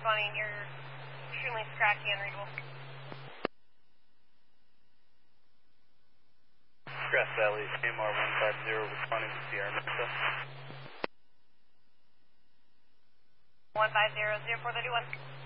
responding. You're extremely scratchy and unreadable. Grass Valley, KMR 150 responding to Sierra Mesa. 150, 0431.